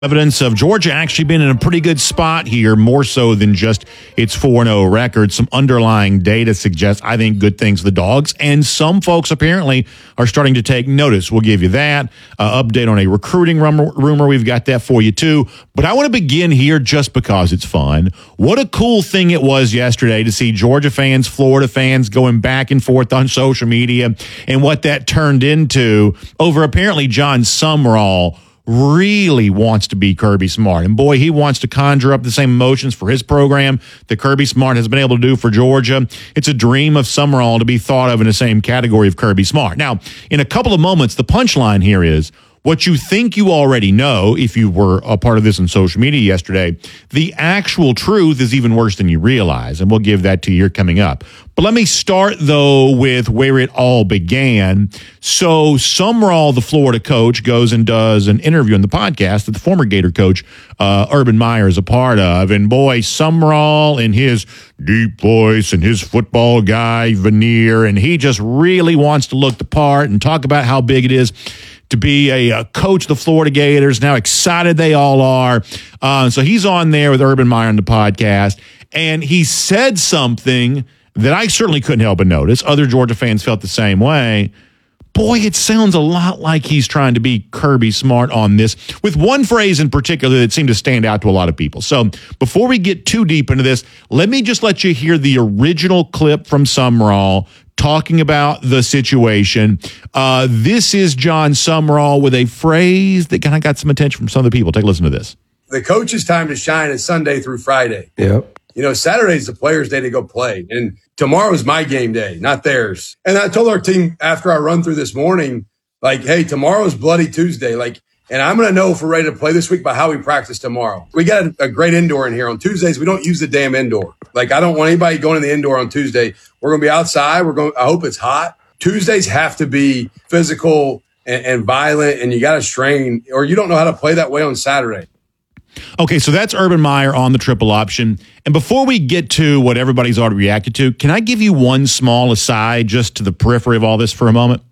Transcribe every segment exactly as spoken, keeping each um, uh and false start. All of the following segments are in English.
Evidence of Georgia actually being in a pretty good spot here, more so than just its four and oh record. Some underlying data suggests, I think, good things for the Dogs, and some folks apparently are starting to take notice. We'll give you that. Uh, update on a recruiting rumor, rumor. We've got that for you, too. But I want to begin here just because it's fun. What a cool thing it was yesterday to see Georgia fans, Florida fans going back and forth on social media, and what that turned into over apparently John Sumrall really wants to be Kirby Smart. And boy, he wants to conjure up the same emotions for his program that Kirby Smart has been able to do for Georgia. It's a dream of Sumrall to be thought of in the same category of Kirby Smart. Now, in a couple of moments, the punchline here is what you think you already know, if you were a part of this on social media yesterday, the actual truth is even worse than you realize, and we'll give that to you here coming up. But let me start, though, with where it all began. So Sumrall, the Florida coach, goes and does an interview on the podcast that the former Gator coach, uh, Urban Meyer, is a part of. And boy, Sumrall in his deep voice and his football guy veneer, and he just really wants to look the part and talk about how big it is to be a, a coach of the Florida Gators, and how excited they all are. Uh, so he's on there with Urban Meyer on the podcast, and he said something that I certainly couldn't help but notice. Other Georgia fans felt the same way. Boy, it sounds a lot like he's trying to be Kirby Smart on this, with one phrase in particular that seemed to stand out to a lot of people. So before we get too deep into this, let me just let you hear the original clip from Sumrall talking about the situation. Uh, this is John Sumrall with a phrase that kind of got some attention from some of the people. Take a listen to this. The coach's time to shine is Sunday through Friday. Yep. You know, Saturday's the players' day to go play. And tomorrow's my game day, not theirs. And I told our team after I run through this morning, like, hey, tomorrow's Bloody Tuesday. Like, and I'm going to know if we're ready to play this week by how we practice tomorrow. We got a, a great indoor in here. On Tuesdays, we don't use the damn indoor. Like, I don't want anybody going in the indoor on Tuesday. We're going to be outside. We're going. I hope it's hot. Tuesdays have to be physical and, and violent, and you got to strain, or you don't know how to play that way on Saturday. Okay, so that's Urban Meyer on the triple option. And before we get to what everybody's already reacted to, can I give you one small aside just to the periphery of all this for a moment?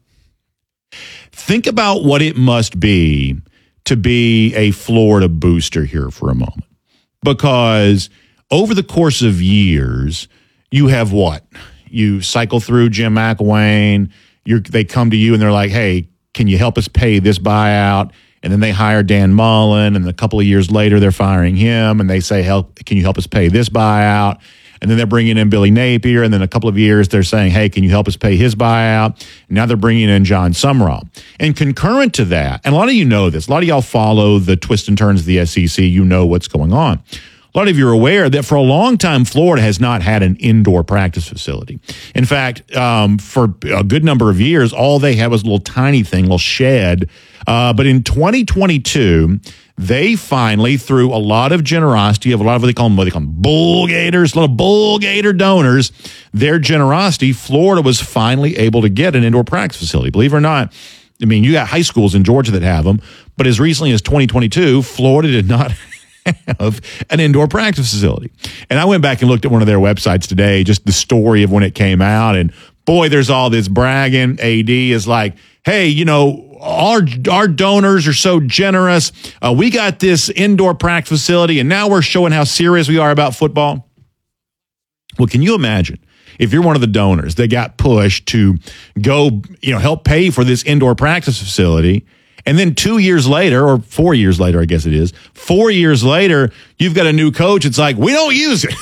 Think about what it must be to be a Florida booster here for a moment. Because over the course of years, you have what? You cycle through Jim McElwain, you're, they come to you and they're like, hey, can you help us pay this buyout? And then they hire Dan Mullen, and a couple of years later, they're firing him, and they say, "Help! Can you help us pay this buyout?" And then they're bringing in Billy Napier, and then a couple of years, they're saying, "Hey, can you help us pay his buyout?" And now they're bringing in John Sumrall. And concurrent to that, and a lot of you know this, a lot of y'all follow the twists and turns of the S E C, you know what's going on. A lot of you are aware that for a long time, Florida has not had an indoor practice facility. In fact, um, for a good number of years, all they had was a little tiny thing, a little shed. Uh, but in twenty twenty-two, they finally, through a lot of generosity of a lot of what they call them, what they call them bull gators, a lot of bull gator donors, their generosity, Florida was finally able to get an indoor practice facility. Believe it or not, I mean, you got high schools in Georgia that have them, but as recently as twenty twenty-two, Florida did not have an indoor practice facility. And I went back and looked at one of their websites today, just the story of when it came out. And boy, there's all this bragging. A D is like, hey, you know, our our donors are so generous. Uh, we got this indoor practice facility, and now we're showing how serious we are about football. Well, can you imagine if you're one of the donors that got pushed to go, you know, help pay for this indoor practice facility, and then two years later, or four years later, I guess it is, four years later, you've got a new coach. It's like, we don't use it.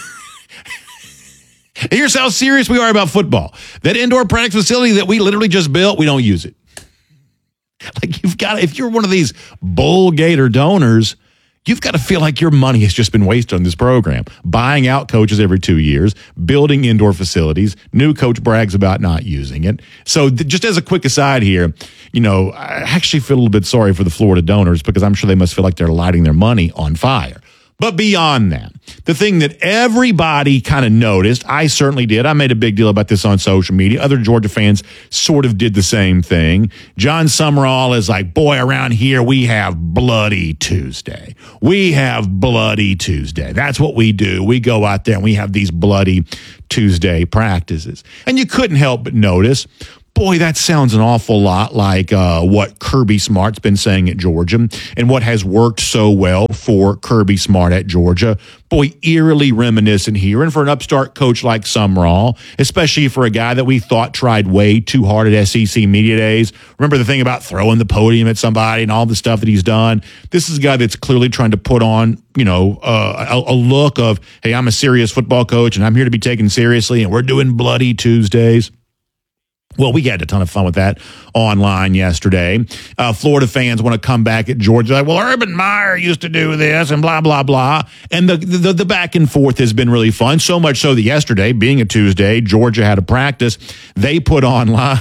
Here's how serious we are about football. That indoor practice facility that we literally just built, we don't use it. Like, you've got, if you're one of these bull gator donors, you've got to feel like your money has just been wasted on this program. Buying out coaches every two years, building indoor facilities, new coach brags about not using it. So th- just as a quick aside here, you know, I actually feel a little bit sorry for the Florida donors, because I'm sure they must feel like they're lighting their money on fire. But beyond that, the thing that everybody kind of noticed, I certainly did. I made a big deal about this on social media. Other Georgia fans sort of did the same thing. John Sumrall is like, boy, around here we have Bloody Tuesday. We have Bloody Tuesday. That's what we do. We go out there and we have these Bloody Tuesday practices. And you couldn't help but notice boy, that sounds an awful lot like uh, what Kirby Smart's been saying at Georgia and what has worked so well for Kirby Smart at Georgia. Boy, eerily reminiscent here. And for an upstart coach like Sumrall, especially for a guy that we thought tried way too hard at S E C Media Days. Remember the thing about throwing the podium at somebody and all the stuff that he's done? This is a guy that's clearly trying to put on, you know, uh, a, a look of, hey, I'm a serious football coach and I'm here to be taken seriously and we're doing Bloody Tuesdays. Well, we had a ton of fun with that online yesterday. Uh, Florida fans want to come back at Georgia. Like, well, Urban Meyer used to do this and blah, blah, blah. And the, the, the back and forth has been really fun. So much so that yesterday, being a Tuesday, Georgia had a practice. They put online.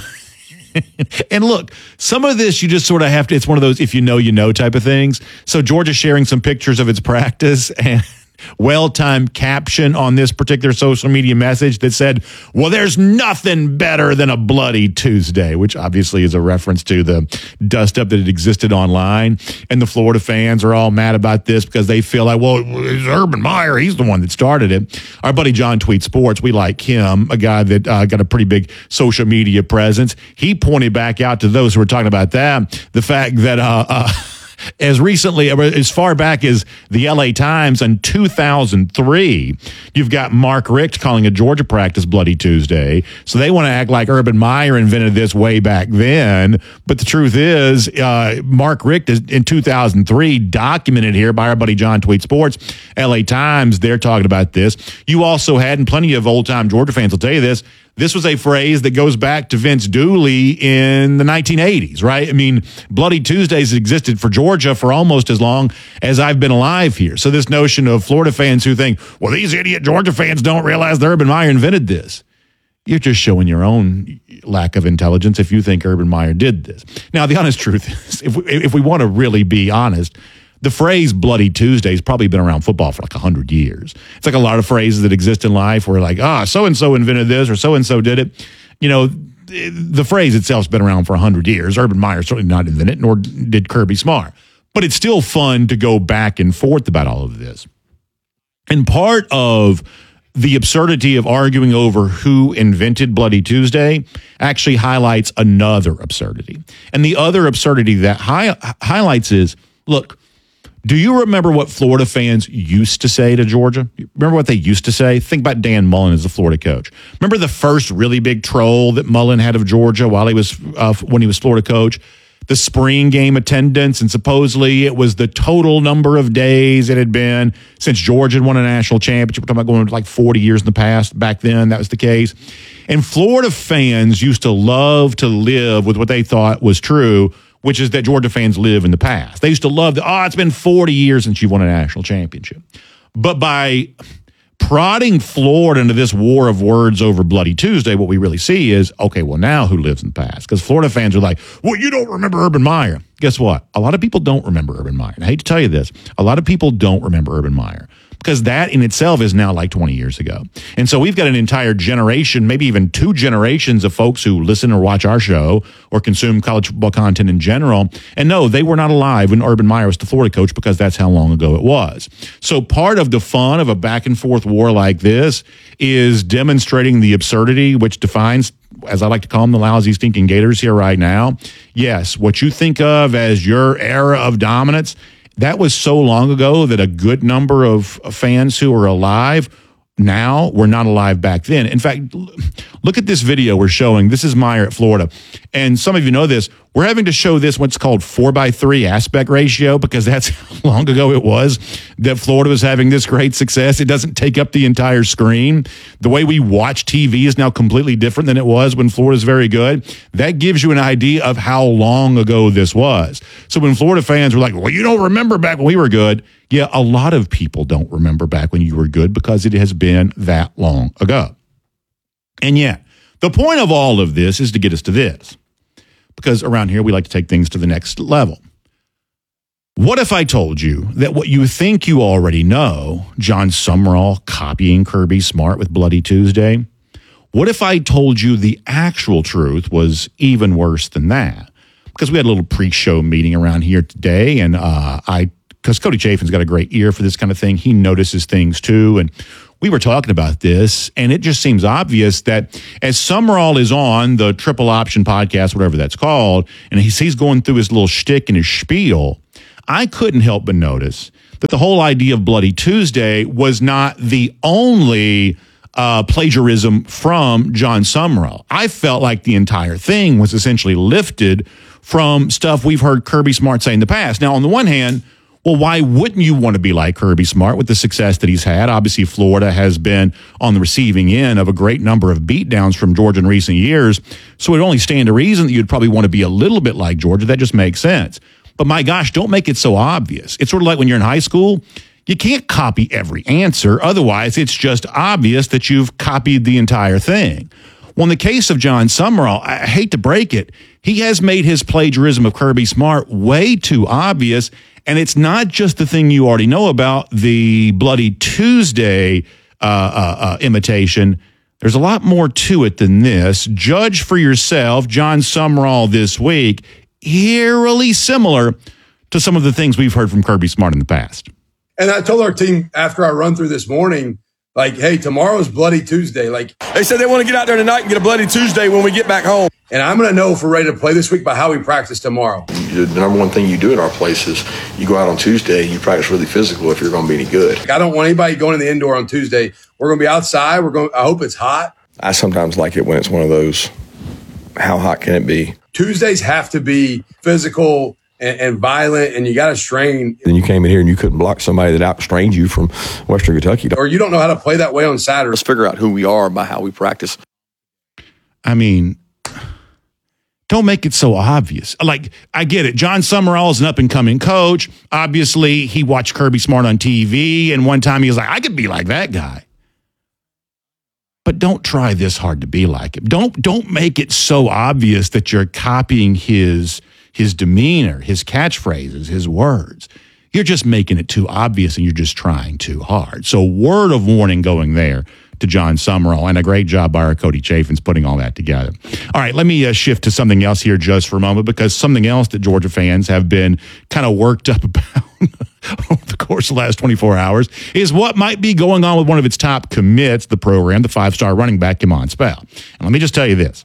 And look, some of this you just sort of have to, it's one of those if you know, you know type of things. So Georgia sharing some pictures of its practice and well-timed caption on this particular social media message that said, well, there's nothing better than a Bloody Tuesday, which obviously is a reference to the dust-up that had existed online. And the Florida fans are all mad about this because they feel like, well, it's Urban Meyer. He's the one that started it. Our buddy John Tweet Sports, we like him, a guy that uh, got a pretty big social media presence. He pointed back out to those who were talking about that, the fact that uh, uh as recently, as far back as the L A Times in two thousand three, you've got Mark Richt calling a Georgia practice Bloody Tuesday. So they want to act like Urban Meyer invented this way back then. But the truth is, uh, Mark Richt is in two thousand three, documented here by our buddy John Tweet Sports, L A Times, they're talking about this. You also had, and plenty of old-time Georgia fans will tell you this, this was a phrase that goes back to Vince Dooley in the nineteen eighties, right? I mean, Bloody Tuesdays existed for Georgia for almost as long as I've been alive here. So this notion of Florida fans who think, well, these idiot Georgia fans don't realize that Urban Meyer invented this. You're just showing your own lack of intelligence if you think Urban Meyer did this. Now, the honest truth is, if we, if we want to really be honest, the phrase Bloody Tuesday has probably been around football for like one hundred years. It's like a lot of phrases that exist in life where like, ah, oh, so-and-so invented this or so-and-so did it. You know, the phrase itself has been around for one hundred years. Urban Meyer certainly not invented it, nor did Kirby Smart. But it's still fun to go back and forth about all of this. And part of the absurdity of arguing over who invented Bloody Tuesday actually highlights another absurdity. And the other absurdity that hi- highlights is, look, do you remember what Florida fans used to say to Georgia? Remember what they used to say? Think about Dan Mullen as the Florida coach. Remember the first really big troll that Mullen had of Georgia while he was uh, when he was Florida coach? The spring game attendance, and supposedly it was the total number of days it had been since Georgia had won a national championship. We're talking about going like forty years in the past. Back then, that was the case. And Florida fans used to love to live with what they thought was true, which is that Georgia fans live in the past. They used to love the, oh, it's been forty years since you won a national championship. But by prodding Florida into this war of words over Bloody Tuesday, what we really see is, okay, well, now who lives in the past? Because Florida fans are like, well, you don't remember Urban Meyer. Guess what? A lot of people don't remember Urban Meyer. And I hate to tell you this. A lot of people don't remember Urban Meyer, because that in itself is now like twenty years ago. And so we've got an entire generation, maybe even two generations of folks who listen or watch our show or consume college football content in general. And no, they were not alive when Urban Meyer was the Florida coach, because that's how long ago it was. So part of the fun of a back and forth war like this is demonstrating the absurdity, which defines, as I like to call them, the lousy, stinking Gators here right now. Yes, what you think of as your era of dominance, that was so long ago that a good number of fans who are alive now were not alive back then. In fact, look at this video we're showing. This is Meyer at Florida. And some of you know this. We're having to show this what's called four by three aspect ratio, because that's how long ago it was that Florida was having this great success. It doesn't take up the entire screen. The way we watch T V is now completely different than it was when Florida's very good. That gives you an idea of how long ago this was. So when Florida fans were like, well, you don't remember back when we were good. Yeah, a lot of people don't remember back when you were good, because it has been that long ago. And yet, the point of all of this is to get us to this, because around here we like to take things to the next level. What if I told you that what you think you already know, John Sumrall copying Kirby Smart with Bloody Tuesday, what if I told you the actual truth was even worse than that? Because we had a little pre-show meeting around here today, and uh, I because Cody Chafin's got a great ear for this kind of thing. He notices things too. And we were talking about this, and it just seems obvious that as Summerall is on the Triple Option podcast, whatever that's called, and he's, he's going through his little shtick and his spiel, I couldn't help but notice that the whole idea of Bloody Tuesday was not the only uh, plagiarism from John Summerall. I felt like the entire thing was essentially lifted from stuff we've heard Kirby Smart say in the past. Now, on the one hand, well, why wouldn't you want to be like Kirby Smart with the success that he's had? Obviously, Florida has been on the receiving end of a great number of beatdowns from Georgia in recent years, so it would only stand to reason that you'd probably want to be a little bit like Georgia. That just makes sense. But my gosh, don't make it so obvious. It's sort of like when you're in high school, you can't copy every answer. Otherwise, it's just obvious that you've copied the entire thing. Well, in the case of John Summerall, I hate to break it, he has made his plagiarism of Kirby Smart way too obvious. And it's not just the thing you already know about, the Bloody Tuesday uh, uh, uh, imitation. There's a lot more to it than this. Judge for yourself. John Summerall this week, eerily similar to some of the things we've heard from Kirby Smart in the past. And I told our team after I run through this morning, like, hey, tomorrow's Bloody Tuesday. Like, they said they want to get out there tonight and get a Bloody Tuesday when we get back home. And I'm going to know if we're ready to play this week by how we practice tomorrow. The number one thing you do at our place is you go out on Tuesday and you practice really physical if you're going to be any good. Like, I don't want anybody going in the indoor on Tuesday. We're going to be outside. We're going. I hope it's hot. I sometimes like it when it's one of those, how hot can it be? Tuesdays have to be physical and, and violent, and you got to strain. Then you came in here and you couldn't block somebody that outstrained you from Western Kentucky. Or you don't know how to play that way on Saturday. Let's figure out who we are by how we practice. I mean, don't make it so obvious. Like, I get it. John Summerall is an up-and-coming coach. Obviously, he watched Kirby Smart on T V, and one time he was like, I could be like that guy. But don't try this hard to be like him. Don't don't make it so obvious that you're copying his his demeanor, his catchphrases, his words. You're just making it too obvious, and you're just trying too hard. So word of warning going there to John Summerall, and a great job by our Cody Chaffins putting all that together. All right, let me uh, shift to something else here just for a moment, because something else that Georgia fans have been kind of worked up about over the course of the last twenty-four hours is what might be going on with one of its top commits, the program, the five-star running back, Kimon Spell. And let me just tell you this.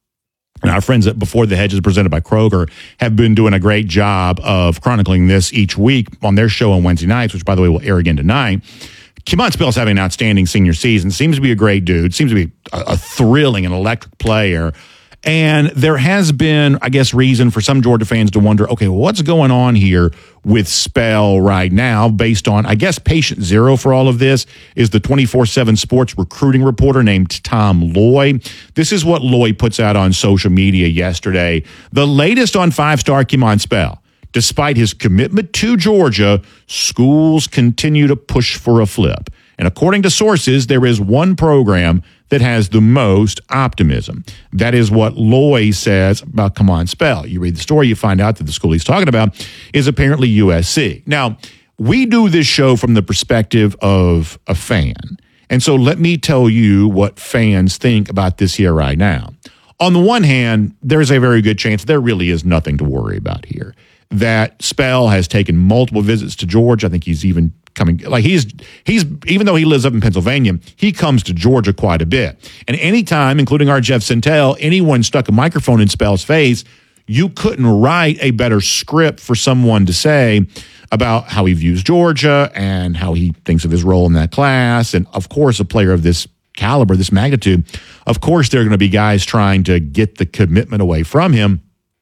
And our friends at Before the Hedges, presented by Kroger, have been doing a great job of chronicling this each week on their show on Wednesday nights, which, by the way, will air again tonight. Kimon Spell's having an outstanding senior season. Seems to be a great dude. Seems to be a, a thrilling and electric player. And there has been, I guess, reason for some Georgia fans to wonder, okay, well, what's going on here with Spell right now based on, I guess, patient zero for all of this is the twenty-four seven Sports recruiting reporter named Tom Loy. This is what Loy puts out on social media yesterday. The latest on five-star Kimon Spell. Despite his commitment to Georgia, schools continue to push for a flip. And according to sources, there is one program that has the most optimism. That is what Loy says about Kimon Spell. You read the story, you find out that the school he's talking about is apparently U S C. Now, we do this show from the perspective of a fan. And so let me tell you what fans think about this here right now. On the one hand, there's a very good chance there really is nothing to worry about here. That Spell has taken multiple visits to Georgia. I think he's even coming, like he's, he's even though he lives up in Pennsylvania, he comes to Georgia quite a bit. And anytime, including our Jeff Sentell, anyone stuck a microphone in Spell's face, you couldn't write a better script for someone to say about how he views Georgia and how he thinks of his role in that class. And of course, a player of this caliber, this magnitude, of course, there are going to be guys trying to get the commitment away from him.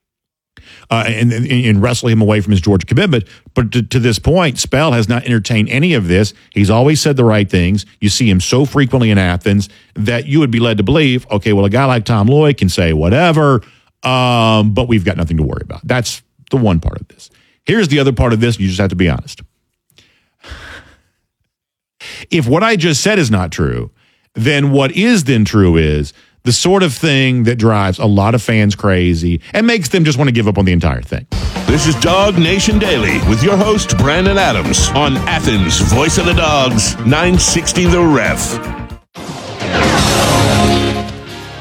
Uh, and, and, and wrestle him away from his Georgia commitment. But to, to this point, Spell has not entertained any of this. He's always said the right things. You see him so frequently in Athens that you would be led to believe, okay, well, a guy like Tom Loy can say whatever, um, but we've got nothing to worry about. That's the one part of this. Here's the other part of this. You just have to be honest. If what I just said is not true, then what is then true is the sort of thing that drives a lot of fans crazy and makes them just want to give up on the entire thing. This is Dog Nation Daily with your host, Brandon Adams, on Athens' Voice of the Dogs, nine sixty The Ref.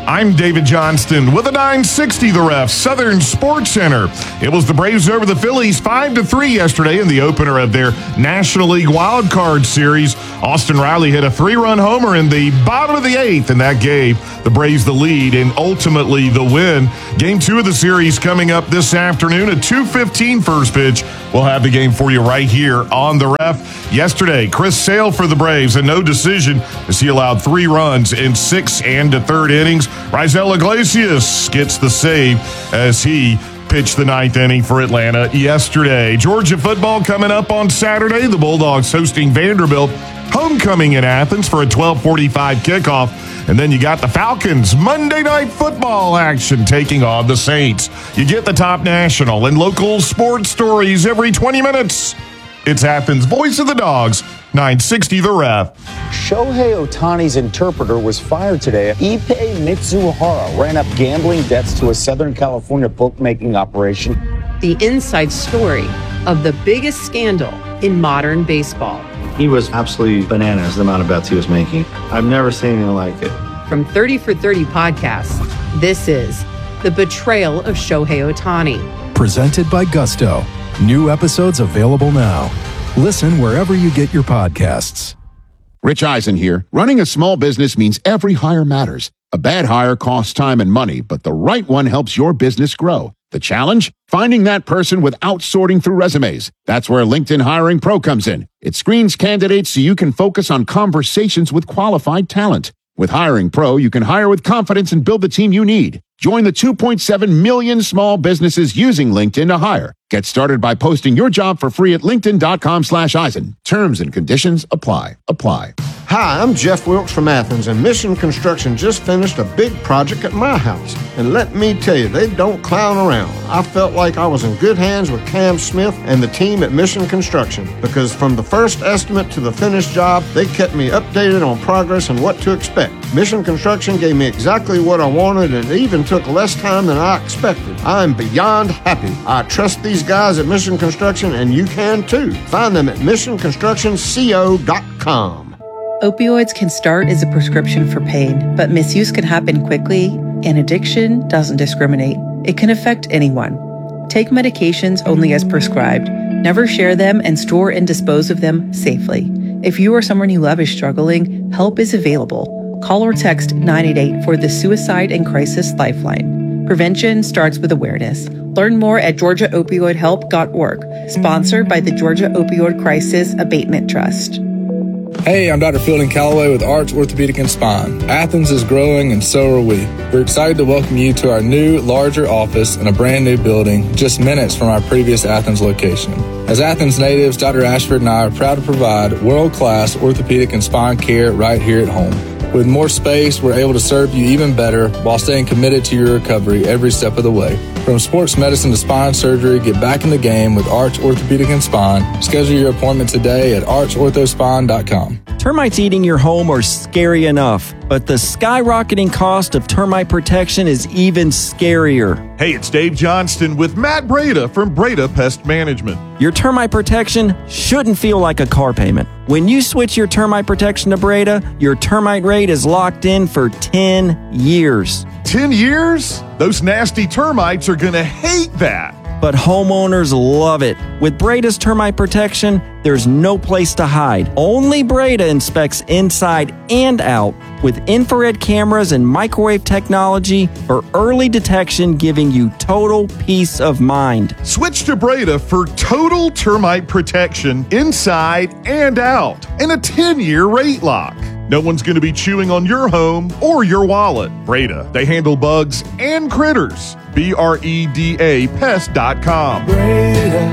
I'm David Johnston with a nine sixty The Ref, Southern Sports Center. It was the Braves over the Phillies five to three yesterday in the opener of their National League Wild Card Series. Austin Riley hit a three-run homer in the bottom of the eighth, and that gave the Braves the lead and ultimately the win. Game two of the series coming up this afternoon at two fifteen first pitch. We'll have the game for you right here on The Ref. Yesterday, Chris Sale for the Braves, a no decision as he allowed three runs in six and a third innings. Raisel Iglesias gets the save as he pitched the ninth inning for Atlanta yesterday. Georgia football coming up on Saturday. The Bulldogs hosting Vanderbilt. Homecoming in Athens for a twelve forty-five kickoff. And then you got the Falcons Monday Night Football action taking on the Saints. You get the top national and local sports stories every twenty minutes. It's Athens' Voice of the Dogs, nine sixty The Ref. Shohei Ohtani's interpreter was fired today. Ippei Mitsuhara ran up gambling debts to a Southern California bookmaking operation. The inside story of the biggest scandal in modern baseball. He was absolutely bananas, the amount of bets he was making. I've never seen anything like it. From thirty for thirty podcasts, this is The Betrayal of Shohei Ohtani. Presented by Gusto. New episodes available now. Listen wherever you get your podcasts. Rich Eisen here. Running a small business means every hire matters. A bad hire costs time and money, but the right one helps your business grow. The challenge? Finding that person without sorting through resumes. That's where LinkedIn Hiring Pro comes in. It screens candidates so you can focus on conversations with qualified talent. With Hiring Pro, you can hire with confidence and build the team you need. Join the two point seven million small businesses using LinkedIn to hire. Get started by posting your job for free at linkedin.com slash Eisen. Terms and conditions apply. Apply. Hi, I'm Jeff Wilkes from Athens, and Mission Construction just finished a big project at my house. And let me tell you, they don't clown around. I felt like I was in good hands with Cam Smith and the team at Mission Construction, because from the first estimate to the finished job, they kept me updated on progress and what to expect. Mission Construction gave me exactly what I wanted, and it even took less time than I expected. I'm beyond happy. I trust these guys at Mission Construction, and you can too. Find them at mission construction co dot com. Opioids can start as a prescription for pain, but misuse can happen quickly, and addiction doesn't discriminate. It can affect anyone. Take medications only as prescribed. Never share them and store and dispose of them safely. If you or someone you love is struggling, help is available. Call or text nine eight eight for the Suicide and Crisis Lifeline. Prevention starts with awareness. Learn more at georgia opioid help dot org. Sponsored by the Georgia Opioid Crisis Abatement Trust. Hey, I'm Doctor Fielding Calloway with Arch Orthopedic and Spine. Athens is growing and so are we. We're excited to welcome you to our new, larger office in a brand new building just minutes from our previous Athens location. As Athens natives, Doctor Ashford and I are proud to provide world-class orthopedic and spine care right here at home. With more space, we're able to serve you even better while staying committed to your recovery every step of the way. From sports medicine to spine surgery, get back in the game with Arch Orthopedic and Spine. Schedule your appointment today at arch ortho spine dot com. Termites eating your home are scary enough, but the skyrocketing cost of termite protection is even scarier. Hey, it's Dave Johnston with Matt Breda from Breda Pest Management. Your termite protection shouldn't feel like a car payment. When you switch your termite protection to Breda, your termite rate is locked in for ten years. ten years? Those nasty termites are going to hate that. But homeowners love it. With Breda's termite protection, there's no place to hide. Only Breda inspects inside and out with infrared cameras and microwave technology for early detection, giving you total peace of mind. Switch to Breda for total termite protection inside and out and a ten-year rate lock. No one's going to be chewing on your home or your wallet. Breda, they handle bugs and critters. B R E D A pest dot com. Breda,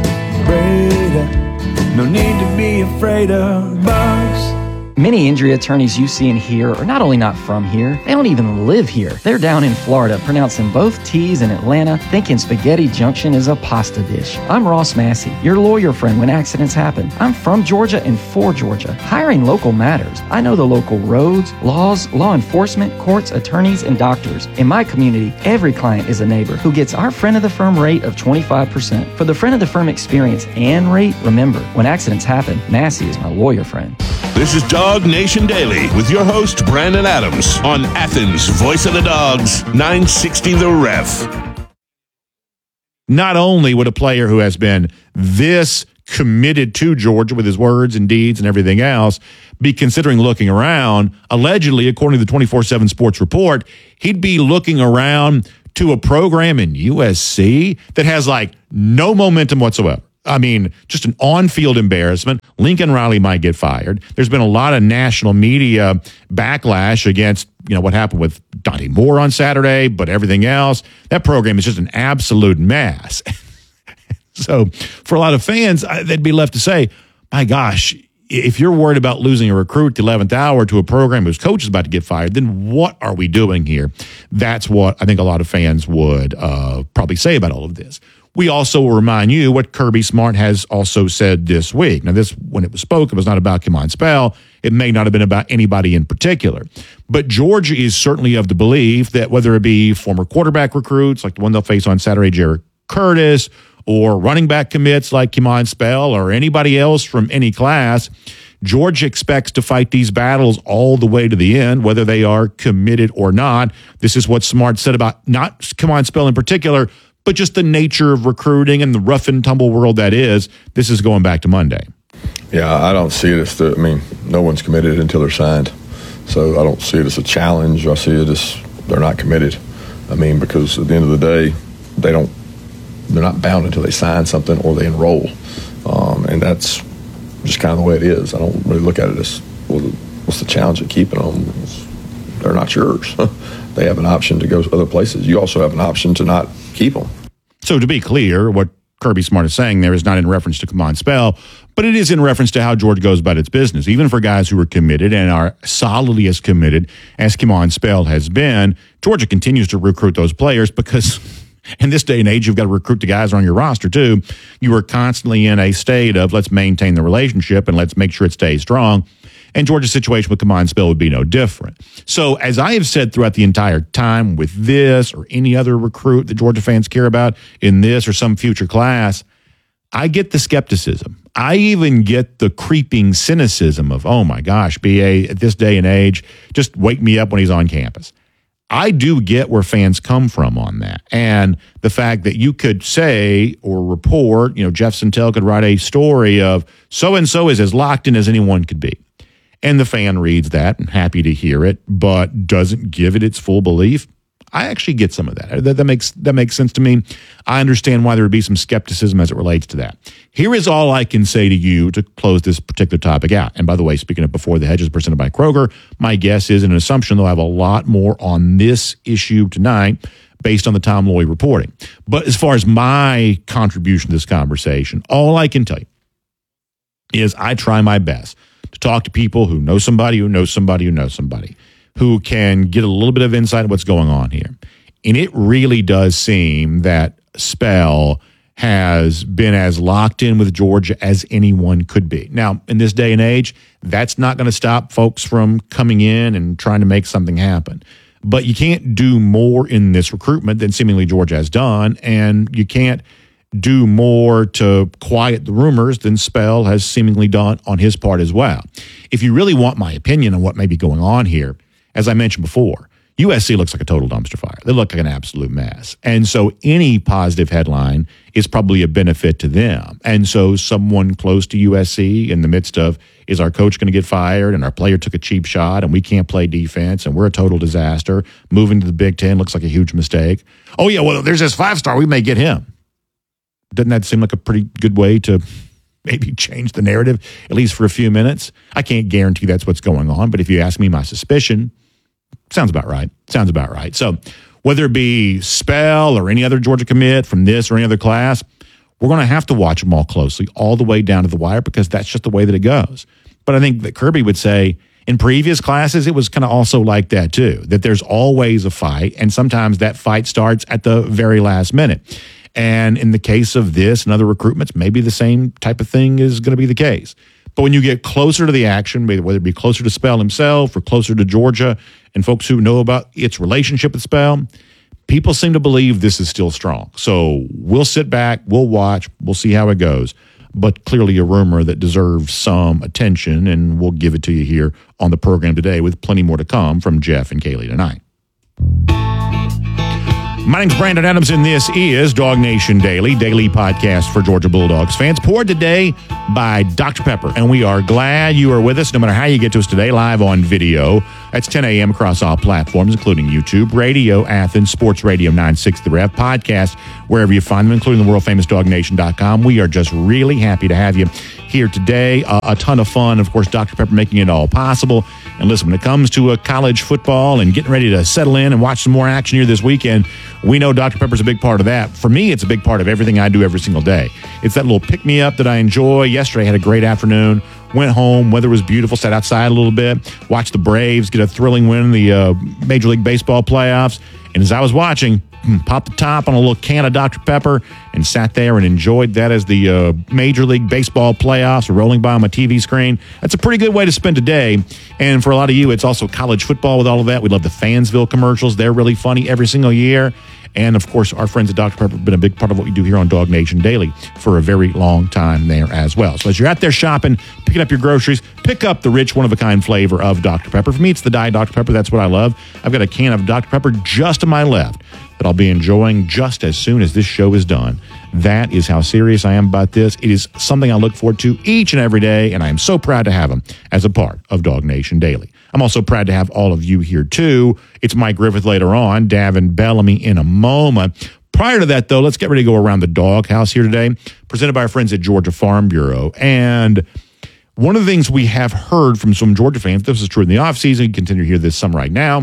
Breda, no need to be afraid of bugs. Many injury attorneys you see and hear are not only not from here, they don't even live here. They're down in Florida, pronouncing both T's in Atlanta, thinking Spaghetti Junction is a pasta dish. I'm Ross Massey, your lawyer friend when accidents happen. I'm from Georgia and for Georgia. Hiring local matters. I know the local roads, laws, law enforcement, courts, attorneys, and doctors. In my community, every client is a neighbor who gets our friend of the firm rate of twenty-five percent. For the friend of the firm experience and rate, remember, when accidents happen, Massey is my lawyer friend. This is Dog Nation Daily with your host, Brandon Adams, on Athens' Voice of the Dogs, nine sixty The Ref. Not only would a player who has been this committed to Georgia with his words and deeds and everything else be considering looking around, allegedly, according to the twenty-four seven Sports Report, he'd be looking around to a program in U S C that has like no momentum whatsoever. I mean, just an on-field embarrassment. Lincoln Riley might get fired. There's been a lot of national media backlash against, you know, what happened with Dante Moore on Saturday, but everything else. That program is just an absolute mess. So for a lot of fans, they'd be left to say, my gosh, if you're worried about losing a recruit at the eleventh hour to a program whose coach is about to get fired, then what are we doing here? That's what I think a lot of fans would uh, probably say about all of this. We also will remind you what Kirby Smart has also said this week. Now, this, when it was spoken, was not about Kimon Spell. It may not have been about anybody in particular. But Georgia is certainly of the belief that whether it be former quarterback recruits, like the one they'll face on Saturday, Jared Curtis, or running back commits like Kimon Spell, or anybody else from any class, Georgia expects to fight these battles all the way to the end, whether they are committed or not. This is what Smart said about not Kimon Spell in particular, but just the nature of recruiting and the rough and tumble world that is. This is going back to Monday. Yeah, I don't see it as the, I mean, no one's committed until they're signed. So I don't see it as a challenge. I see it as they're not committed. I mean, because at the end of the day, they don't, they're not bound until they sign something or they enroll. Um, and that's just kind of the way it is. I don't really look at it as, well, what's the challenge of keeping them? They're not yours. They have an option to go to other places. You also have an option to not keep them. So to be clear, what Kirby Smart is saying there is not in reference to Kimon Spell, but it is in reference to how Georgia goes about its business. Even for guys who are committed and are solidly as committed as Kimon Spell has been, Georgia continues to recruit those players because in this day and age, you've got to recruit the guys on your roster too. You are constantly in a state of let's maintain the relationship and let's make sure it stays strong. And Georgia's situation with Kimon Spell would be no different. So as I have said throughout the entire time with this or any other recruit that Georgia fans care about in this or some future class, I get the skepticism. I even get the creeping cynicism of, oh my gosh, B A, at this day and age, just wake me up when he's on campus. I do get where fans come from on that. And the fact that you could say or report, you know, Jeff Sentell could write a story of so-and-so is as locked in as anyone could be. And the fan reads that and happy to hear it, but doesn't give it its full belief. I actually get some of that. That, that makes that makes sense to me. I understand why there would be some skepticism as it relates to that. Here is all I can say to you to close this particular topic out. And by the way, speaking of Before the Hedges presented by Kroger, my guess is an assumption they'll have a lot more on this issue tonight based on the Tom Loy reporting. But as far as my contribution to this conversation, all I can tell you is I try my best to talk to people who know somebody who knows somebody who knows somebody who can get a little bit of insight of what's going on here. And it really does seem that Spell has been as locked in with Georgia as anyone could be. Now, in this day and age, that's not going to stop folks from coming in and trying to make something happen. But you can't do more in this recruitment than seemingly Georgia has done, and you can't do more to quiet the rumors than Spell has seemingly done on his part as well. If you really want my opinion on what may be going on here, as I mentioned before, U S C looks like a total dumpster fire. They look like an absolute mess. And so any positive headline is probably a benefit to them. And so someone close to U S C in the midst of, is our coach going to get fired and our player took a cheap shot and we can't play defense and we're a total disaster, moving to the Big Ten looks like a huge mistake. Oh yeah, well, there's this five-star, we may get him. Doesn't that seem like a pretty good way to maybe change the narrative, at least for a few minutes? I can't guarantee that's what's going on, but if you ask me my suspicion, sounds about right. Sounds about right. So whether it be Spell or any other Georgia commit from this or any other class, we're going to have to watch them all closely all the way down to the wire because that's just the way that it goes. But I think that Kirby would say in previous classes, it was kind of also like that too, that there's always a fight, and sometimes that fight starts at the very last minute. And in the case of this and other recruitments, maybe the same type of thing is going to be the case. But when you get closer to the action, whether it be closer to Spell himself or closer to Georgia and folks who know about its relationship with Spell, people seem to believe this is still strong. So we'll sit back, we'll watch, we'll see how it goes. but clearly a rumor that deserves some attention, and we'll give it to you here on the program today with plenty more to come from Jeff and Kaylee tonight. My name's Brandon Adams, and this is Dog Nation Daily, daily podcast for Georgia Bulldogs fans, poured today by Doctor Pepper. And we are glad you are with us, no matter how you get to us today, live on video. That's ten a.m. across all platforms, including YouTube, Radio Athens, Sports Radio nine sixty The Rev, podcast, wherever you find them, including the world famous dog nation dot com. We are just really happy to have you here today. Uh, a ton of fun. Of course, Doctor Pepper making it all possible. And listen, when it comes to uh, college football and getting ready to settle in and watch some more action here this weekend, we know Doctor Pepper's a big part of that. For me, it's a big part of everything I do every single day. It's that little pick-me-up that I enjoy. Yesterday, I had a great afternoon. Went home, weather was beautiful, sat outside a little bit, watched the Braves get a thrilling win in the uh, Major League Baseball playoffs. And as I was watching, popped the top on a little can of Doctor Pepper and sat there and enjoyed that as the uh, Major League Baseball playoffs were rolling by on my T V screen. That's a pretty good way to spend a day. And for a lot of you, it's also college football with all of that. We love the Fansville commercials. They're really funny every single year. And, of course, our friends at Doctor Pepper have been a big part of what we do here on Dog Nation Daily for a very long time there as well. So as you're out there shopping, picking up your groceries, pick up the rich, one-of-a-kind flavor of Doctor Pepper. For me, it's the Diet Doctor Pepper. That's what I love. I've got a can of Doctor Pepper just to my left that I'll be enjoying just as soon as this show is done. That is how serious I am about this. It is something I look forward to each and every day, and I am so proud to have them as a part of Dog Nation Daily. I'm also proud to have all of you here, too. It's Mike Griffith later on, Davin Bellamy in a moment. Prior to that, though, let's get ready to go around the doghouse here today, presented by our friends at Georgia Farm Bureau. And one of the things we have heard from some Georgia fans, this is true in the offseason, you continue to hear this some right now,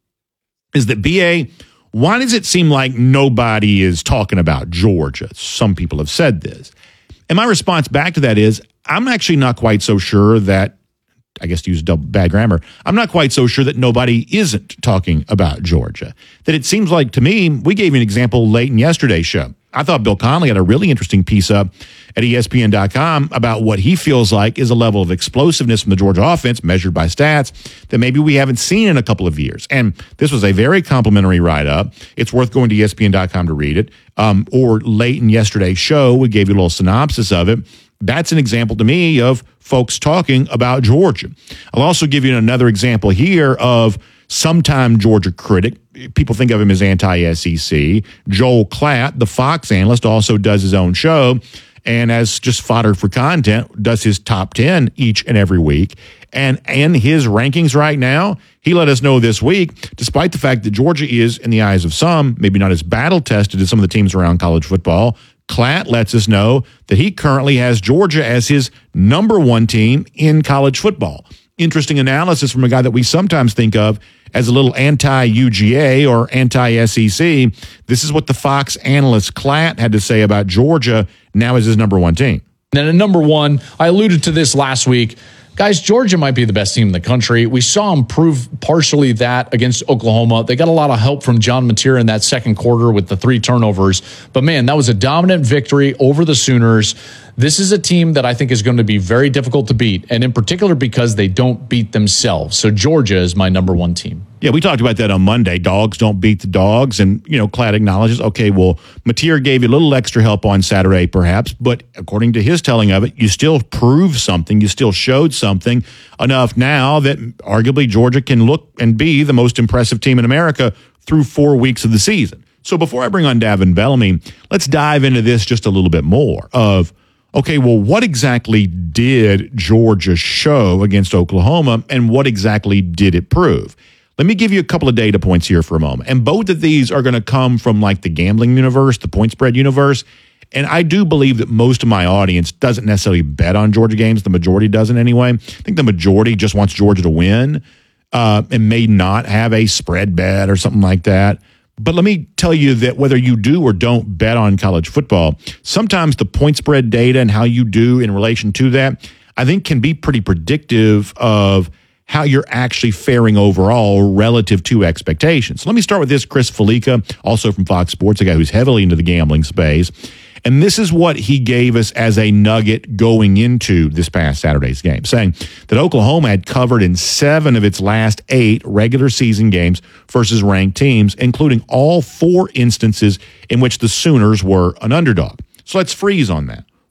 is that, B A, why does it seem like nobody is talking about Georgia? Some people have said this. And my response back to that is, I'm actually not quite so sure that, I guess to use double bad grammar, I'm not quite so sure that nobody isn't talking about Georgia. That it seems like, to me, we gave you an example late in yesterday's show. I thought Bill Connelly had a really interesting piece up at E S P N dot com about what he feels like is a level of explosiveness from the Georgia offense measured by stats that maybe we haven't seen in a couple of years. And this was a very complimentary write-up. It's worth going to E S P N dot com to read it. Um, or late in yesterday's show, we gave you a little synopsis of it. That's an example to me of folks talking about Georgia. I'll also give you another example here of sometime Georgia critic. People think of him as anti-S E C. Joel Klatt, the Fox analyst, also does his own show and as just fodder for content, does his top ten each and every week. And in his rankings right now, he let us know this week, despite the fact that Georgia is, in the eyes of some, maybe not as battle-tested as some of the teams around college football, Klatt lets us know that he currently has Georgia as his number one team in college football. Interesting analysis from a guy that we sometimes think of as a little anti-U G A or anti-S E C. This is what the Fox analyst Klatt had to say about Georgia now as his number one team. And at number one, I alluded to this last week. Guys, Georgia might be the best team in the country. We saw them prove partially that against Oklahoma. They got a lot of help from John Mateer in that second quarter with the three turnovers. But, man, that was a dominant victory over the Sooners. This is a team that I think is going to be very difficult to beat, and in particular because they don't beat themselves. So Georgia is my number one team. Yeah, we talked about that on Monday. Dogs don't beat the dogs. And, you know, Klatt acknowledges, okay, well, Mateer gave you a little extra help on Saturday, perhaps. But according to his telling of it, you still proved something. You still showed something enough now that arguably Georgia can look and be the most impressive team in America through four weeks of the season. So before I bring on Davin Bellamy, let's dive into this just a little bit more of, okay, well, what exactly did Georgia show against Oklahoma, and what exactly did it prove? Let me give you a couple of data points here for a moment. And both of these are going to come from like the gambling universe, the point spread universe. And I do believe that most of my audience doesn't necessarily bet on Georgia games. The majority doesn't anyway. I think the majority just wants Georgia to win uh, and may not have a spread bet or something like that. But let me tell you that whether you do or don't bet on college football, sometimes the point spread data and how you do in relation to that, I think can be pretty predictive of how you're actually faring overall relative to expectations. Let me start with this. Chris Felica, also from Fox Sports, a guy who's heavily into the gambling space. And this is what he gave us as a nugget going into this past Saturday's game, saying that Oklahoma had covered in seven of its last eight regular season games versus ranked teams, including all four instances in which the Sooners were an underdog. So let's freeze on that.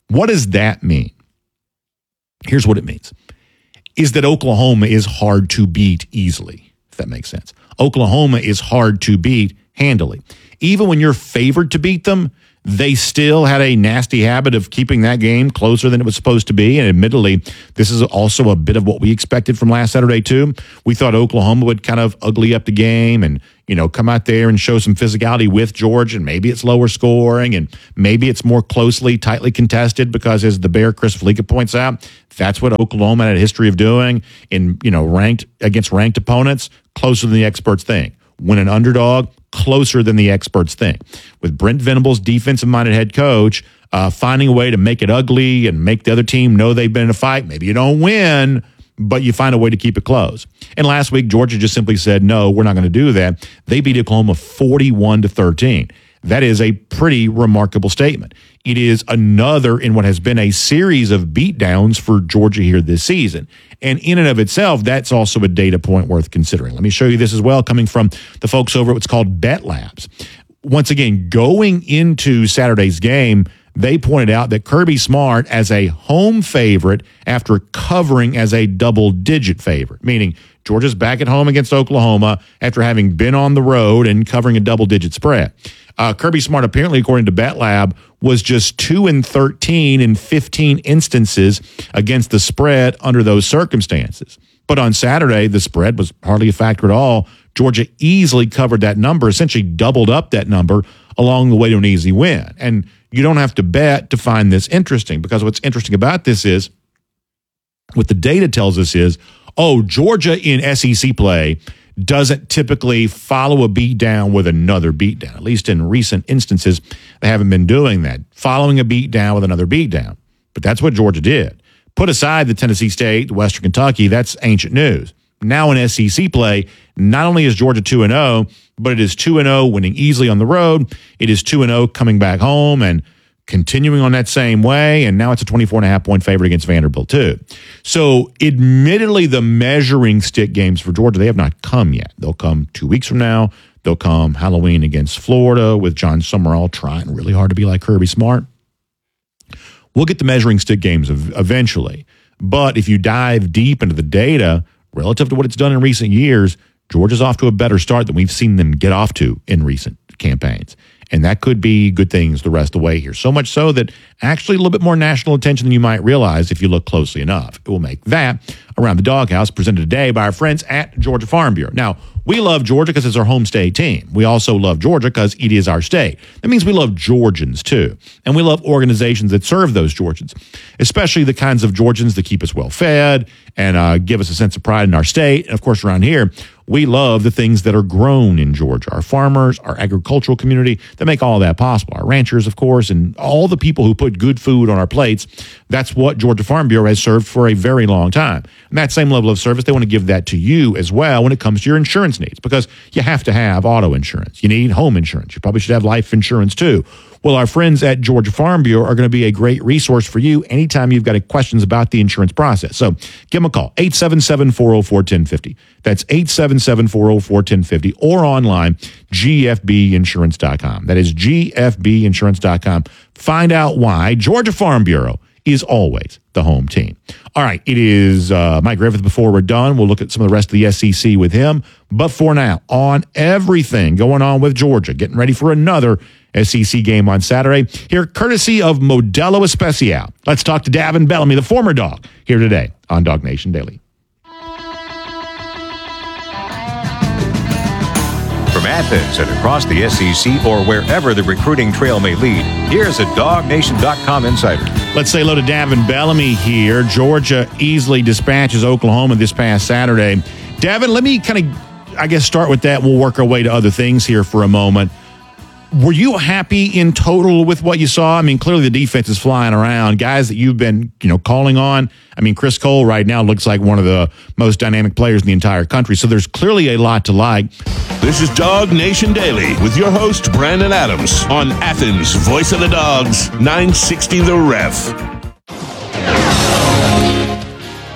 What does that mean? Here's what it means, is that Oklahoma is hard to beat easily, if that makes sense. Oklahoma is hard to beat handily. Even when you're favored to beat them, they still had a nasty habit of keeping that game closer than it was supposed to be. And admittedly, this is also a bit of what we expected from last Saturday, too. We thought Oklahoma would kind of ugly up the game and, you know, come out there and show some physicality with Georgia. And maybe it's lower scoring and maybe it's more closely, tightly contested because, as the Bear Chris Felica points out, that's what Oklahoma had a history of doing in, you know, ranked against ranked opponents, closer than the experts think. When an underdog, closer than the experts think. With Brent Venables, defensive-minded head coach, uh, finding a way to make it ugly and make the other team know they've been in a fight. Maybe you don't win, but you find a way to keep it close. And last week, Georgia just simply said, no, we're not going to do that. They beat Oklahoma forty-one to thirteen. That is a pretty remarkable statement. It is another in what has been a series of beatdowns for Georgia here this season. And in and of itself, that's also a data point worth considering. Let me show you this as well, coming from the folks over at what's called Bet Labs. Once again, going into Saturday's game, they pointed out that Kirby Smart as a home favorite after covering as a double-digit favorite, meaning Georgia's back at home against Oklahoma after having been on the road and covering a double-digit spread. Uh, Kirby Smart, apparently, according to Bet Lab, was just two and thirteen in fifteen instances against the spread under those circumstances. But on Saturday, the spread was hardly a factor at all. Georgia easily covered that number, essentially doubled up that number along the way to an easy win. And you don't have to bet to find this interesting, because what's interesting about this is, what the data tells us is, oh, Georgia in S E C play doesn't typically follow a beat down with another beat down. At least in recent instances, they haven't been doing that, following a beat down with another beat down. But that's what Georgia did. Put aside the Tennessee State, Western Kentucky, that's ancient news. Now in S E C play, not only is Georgia two and oh, but it is two and oh winning easily on the road. It is two and oh coming back home and continuing on that same way, and now it's a twenty-four and a half point favorite against Vanderbilt too. So admittedly, the measuring stick games for Georgia, they have not come yet. They'll come two weeks from now. They'll come Halloween against Florida with John Summerall trying really hard to be like Kirby Smart. We'll get the measuring stick games eventually. But if you dive deep into the data relative to what it's done in recent years, Georgia's off to a better start than we've seen them get off to in recent campaigns. And that could be good things the rest of the way here. So much so that actually a little bit more national attention than you might realize if you look closely enough. It will make that Around the Doghouse, presented today by our friends at Georgia Farm Bureau. Now, we love Georgia because it's our home state team. We also love Georgia because it is our state. That means we love Georgians, too. And we love organizations that serve those Georgians, especially the kinds of Georgians that keep us well fed and uh, give us a sense of pride in our state. And, of course, around here, we love the things that are grown in Georgia, our farmers, our agricultural community that make all of that possible, our ranchers, of course, and all the people who put good food on our plates. That's what Georgia Farm Bureau has served for a very long time. And that same level of service, they want to give that to you as well when it comes to your insurance needs, because you have to have auto insurance. You need home insurance. You probably should have life insurance too. Well, our friends at Georgia Farm Bureau are going to be a great resource for you anytime you've got questions about the insurance process. So give them a call, eight seven seven, four oh four, one oh five oh. That's eight seven seven, four oh four, one oh five oh, or online, G F B insurance dot com. That is G F B insurance dot com. Find out why Georgia Farm Bureau is always the home team. All right, it is uh, Mike Griffith. Before we're done, we'll look at some of the rest of the S E C with him. But for now, on everything going on with Georgia, getting ready for another S E C game on Saturday, here courtesy of Modelo Especial. Let's talk to Davin Bellamy, the former dog, here today on Dog Nation Daily. From Athens and across the S E C or wherever the recruiting trail may lead, here's a dog nation dot com insider. Let's say hello to Davin Bellamy here. Georgia easily dispatches Oklahoma this past Saturday. Davin, let me kind of, I guess, start with that. We'll work our way to other things here for a moment. Were you happy in total with what you saw? I mean, clearly the defense is flying around. Guys that you've been, you know, calling on. I mean, Chris Cole right now looks like one of the most dynamic players in the entire country. So there's clearly a lot to like. This is Dog Nation Daily with your host, Brandon Adams, on Athens' Voice of the Dogs, nine sixty The Ref.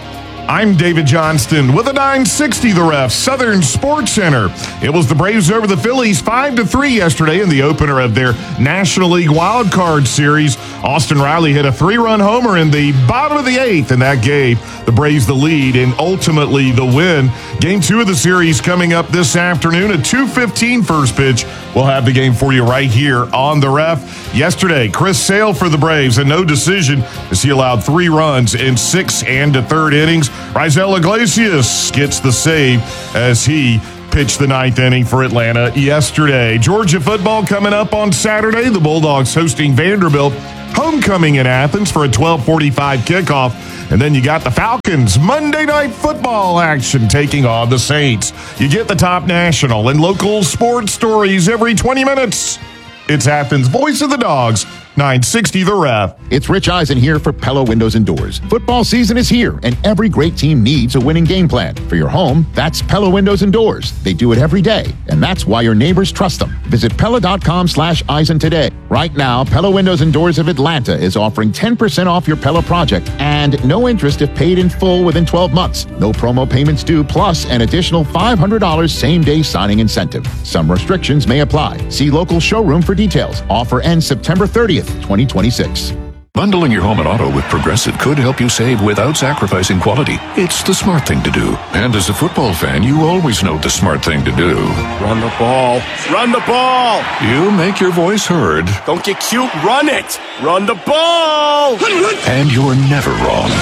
I'm David Johnston with a nine sixty The Ref, Southern Sports Center. It was the Braves over the Phillies five to three yesterday in the opener of their National League Wild Card Series. Austin Riley hit a three-run homer in the bottom of the eighth, and that gave the Braves the lead and ultimately the win. Game two of the series coming up this afternoon at two fifteen first pitch. We'll have the game for you right here on The Ref. Yesterday, Chris Sale for the Braves, a no decision as he allowed three runs in six and a third innings. Raisel Iglesias gets the save as he pitched the ninth inning for Atlanta yesterday. Georgia football coming up on Saturday. The Bulldogs hosting Vanderbilt. Homecoming in Athens for a twelve forty-five kickoff. And then you got the Falcons Monday Night Football action taking on the Saints. You get the top national and local sports stories every twenty minutes. It's Athens' Voice of the Dogs, nine sixty The Ref. It's Rich Eisen here for Pella Windows and Doors. Football season is here, and every great team needs a winning game plan. For your home, that's Pella Windows and Doors. They do it every day, and that's why your neighbors trust them. Visit Pella.com slash Eisen today. Right now, Pella Windows and Doors of Atlanta is offering ten percent off your Pella project and no interest if paid in full within twelve months. No promo payments due, plus an additional five hundred dollars same-day signing incentive. Some restrictions may apply. See local showroom for details. Offer ends September thirtieth, twenty twenty-six. Bundling your home and auto with Progressive could help you save without sacrificing quality. It's the smart thing to do. And as a football fan, you always know the smart thing to do. Run the ball. Run the ball. You make your voice heard. Don't get cute. Run it. Run the ball. And you're never wrong.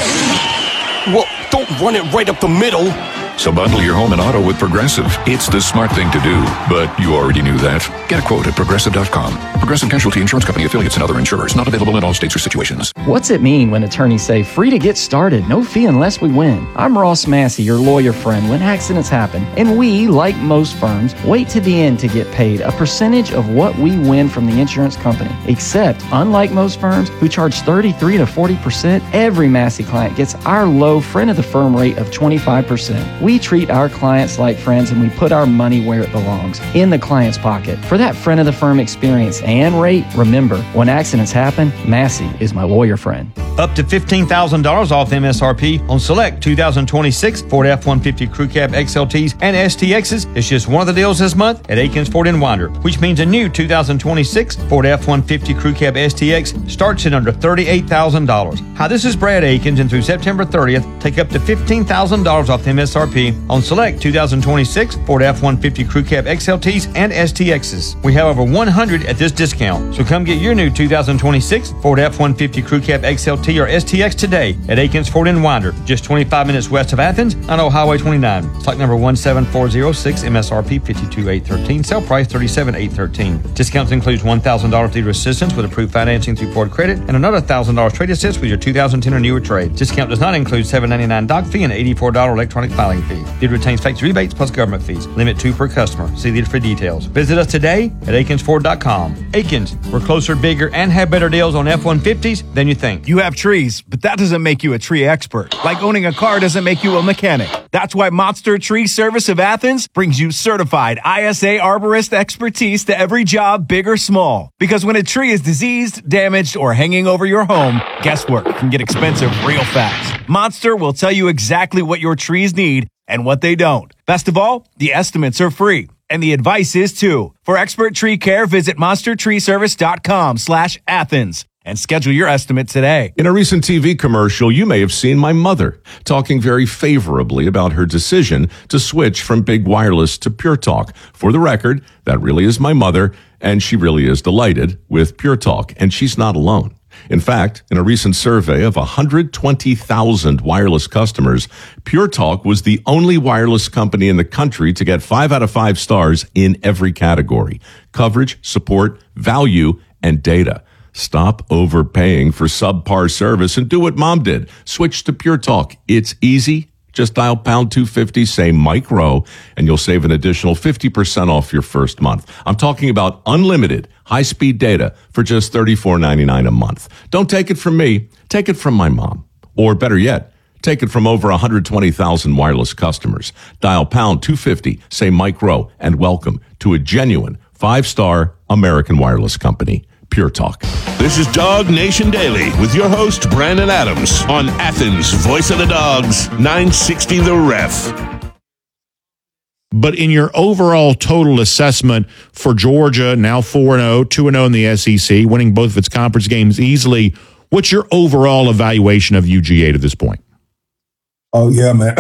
Well, don't run it right up the middle. So bundle your home and auto with Progressive. It's the smart thing to do, but you already knew that. Get a quote at Progressive dot com. Progressive Casualty Insurance Company affiliates and other insurers. Not available in all states or situations. What's it mean when attorneys say free to get started, no fee unless we win? I'm Ross Massey, your lawyer friend when accidents happen, and we, like most firms, wait to the end to get paid a percentage of what we win from the insurance company. Except, unlike most firms who charge thirty-three to forty percent, every Massey client gets our low friend of the firm rate of twenty-five percent. We treat our clients like friends, and we put our money where it belongs, in the client's pocket. For that friend of the firm experience and rate, remember, when accidents happen, Massey is my lawyer friend. Up to fifteen thousand dollars off M S R P on select two thousand twenty-six Ford F one fifty Crew Cab X L Ts and S T Xs. It's just one of the deals this month at Akins Ford in Winder, which means a new two thousand twenty-six Ford F one fifty Crew Cab S T X starts at under thirty-eight thousand dollars. Hi, this is Brad Akins, and through September thirtieth, take up to fifteen thousand dollars off M S R P on select two thousand twenty-six Ford F one fifty Crew Cab X L Ts and S T Xs. We have over one hundred at this discount, so come get your new two thousand twenty-six Ford F one fifty Crew Cab X L T or S T X today at Akins Ford in Winder, just twenty-five minutes west of Athens on Old Highway twenty-nine. Stock number one seven four zero six, M S R P fifty-two thousand eight hundred thirteen, sale price thirty-seven thousand eight hundred thirteen. Discounts includes one thousand dollars dealer assistance with approved financing through Ford Credit and another one thousand dollars trade assist with your two thousand ten or newer trade. Discount does not include seven dollars and ninety-nine cents doc fee and eighty-four dollars electronic filing fee. Dealer retains factory rebates plus government fees. Limit two per customer. See dealer for details. Visit us today at Akins Ford dot com. Akins, we're closer, bigger, and have better deals on F one fifties than you think. You have trees, but that doesn't make you a tree expert. Like owning a car doesn't make you a mechanic. That's why Monster Tree Service of Athens brings you certified I S A arborist expertise to every job, big or small. Because when a tree is diseased, damaged, or hanging over your home, guesswork can get expensive real fast. Monster will tell you exactly what your trees need and what they don't. Best of all, the estimates are free. And the advice is too. For expert tree care, visit monster tree service dot com slash Athens and schedule your estimate today. In a recent T V commercial, you may have seen my mother talking very favorably about her decision to switch from Big Wireless to Pure Talk. For the record, that really is my mother, and she really is delighted with Pure Talk, and she's not alone. In fact, in a recent survey of one hundred twenty thousand wireless customers, Pure Talk was the only wireless company in the country to get five out of five stars in every category: coverage, support, value, and data. Stop overpaying for subpar service and do what Mom did. Switch to Pure Talk. It's easy. Just dial pound two fifty, say Mike Rowe, and you'll save an additional fifty percent off your first month. I'm talking about unlimited high-speed data for just thirty-four ninety-nine a month. Don't take it from me. Take it from my mom. Or better yet, take it from over one hundred twenty thousand wireless customers. Dial pound two fifty, say Mike Rowe, and welcome to a genuine five-star American wireless company. Pure Talk. This is Dog Nation Daily with your host, Brandon Adams, on Athens' Voice of the Dogs, nine sixty The Ref. But in your overall total assessment for Georgia, now four and oh, two and oh in the S E C, winning both of its conference games easily, what's your overall evaluation of U G A to this point? Oh, yeah, man.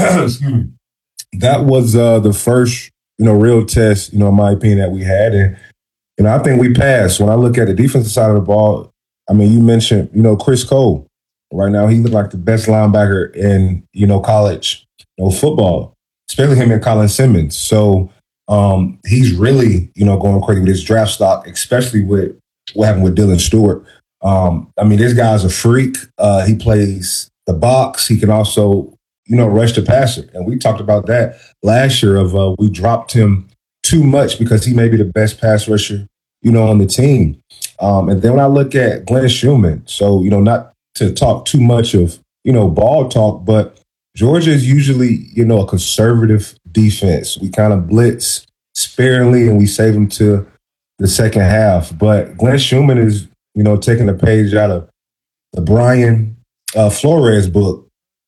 That was uh, the first, you know, real test, you know, in my opinion, that we had. And, you know, I think we passed. When I look at the defensive side of the ball, I mean, you mentioned, you know, Chris Cole. Right now, he looked like the best linebacker in, you know, college, you know, football, especially him and Colin Simmons. So um, he's really, you know, going crazy with his draft stock, especially with what happened with Dylan Stewart. Um, I mean, this guy's a freak. Uh, he plays the box. He can also, you know, rush the passer. And we talked about that last year of uh, we dropped him too much because he may be the best pass rusher, you know, on the team. Um, and then when I look at Glenn Schumann, so, you know, not to talk too much of, you know, ball talk, but Georgia is usually, you know, a conservative defense. We kind of blitz sparingly and we save them to the second half. But Glenn Schumann is, you know, taking a page out of the Brian uh, Flores book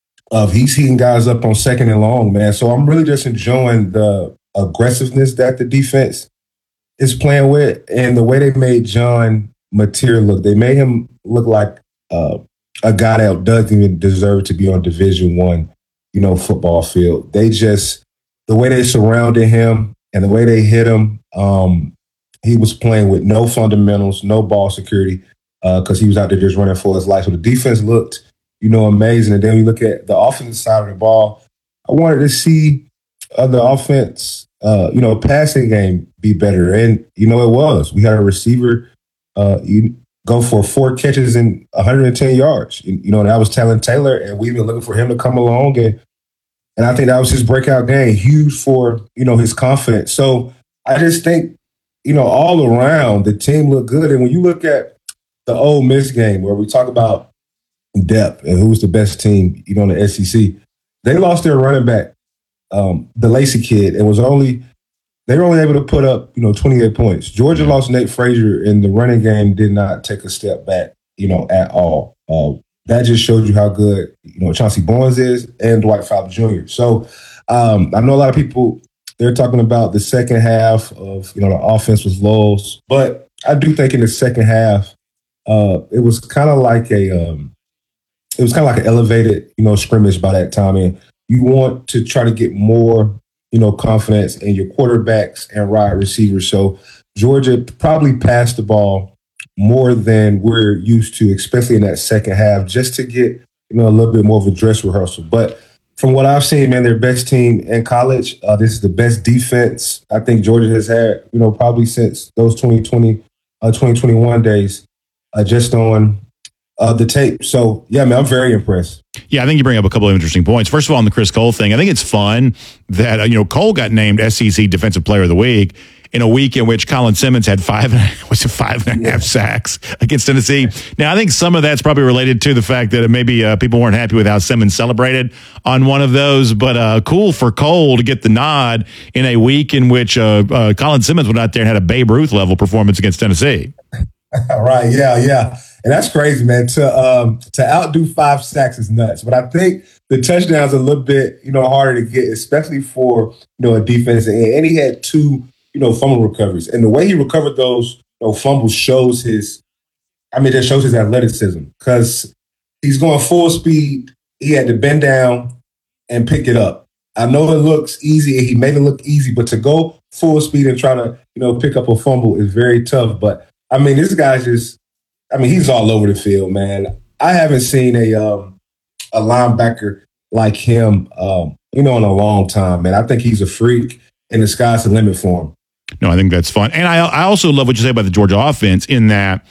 of he's heating guys up on second and long, man. So I'm really just enjoying the aggressiveness that the defense is playing with and the way they made John Mateer look. They made him look like uh, a guy that doesn't even deserve to be on Division One, you know, football field. They just, the way they surrounded him and the way they hit him, um, he was playing with no fundamentals, no ball security, because uh, he was out there just running for his life. So the defense looked, you know, amazing. And then we look at the offensive side of the ball. I wanted to see uh, the offense, uh, you know, passing game be better. And, you know, it was. We had a receiver uh, you go for four catches and one hundred ten yards. You, you know, that was Talon Taylor, and we've been looking for him to come along. And, and I think that was his breakout game, huge for, you know, his confidence. So I just think, you know, all around, the team looked good. And when you look at the Ole Miss game where we talk about depth and who's the best team, you know, in the S E C, they lost their running back, um, the Lacey kid. It was only, they were only able to put up, you know, twenty-eight points. Georgia lost Nate Frazier, and the running game did not take a step back, you know, at all. Uh, that just shows you how good, you know, Chauncey Barnes is and Dwight Fowler Junior So um, I know a lot of people, they're talking about the second half of, you know, the offense was lows, but I do think in the second half, uh, it was kind of like a, um, it was kind of like an elevated, you know, scrimmage by that time. And you want to try to get more, you know, confidence in your quarterbacks and wide receivers. So Georgia probably passed the ball more than we're used to, especially in that second half, just to get, you know, a little bit more of a dress rehearsal. But from what I've seen, man, their best team in college. Uh, this is the best defense I think Georgia has had, you know, probably since those twenty twenty, uh, twenty twenty-one days, uh, just on uh, the tape. So, yeah, man, I'm very impressed. Yeah, I think you bring up a couple of interesting points. First of all, on the Chris Cole thing, I think it's fun that, uh, you know, Cole got named S E C Defensive Player of the Week in a week in which Colin Simmons had five, was it five and a half sacks against Tennessee. Now, I think some of that's probably related to the fact that maybe uh, people weren't happy with how Simmons celebrated on one of those, but uh, cool for Cole to get the nod in a week in which uh, uh, Colin Simmons went out there and had a Babe Ruth level performance against Tennessee. Right, yeah, yeah. And that's crazy, man. To um, to outdo five sacks is nuts. But I think the touchdown's a little bit, you know, harder to get, especially for, you know, a defense. And he had two, you know, fumble recoveries. And the way he recovered those, you know, fumbles shows his, I mean, it shows his athleticism because he's going full speed. He had to bend down and pick it up. I know it looks easy. He made it look easy, but to go full speed and try to, you know, pick up a fumble is very tough. But, I mean, this guy's just, I mean, he's all over the field, man. I haven't seen a um, a linebacker like him, um, you know, in a long time, man. I think he's a freak, and the sky's the limit for him. No, I think that's fun. And I, I also love what you say about the Georgia offense in that,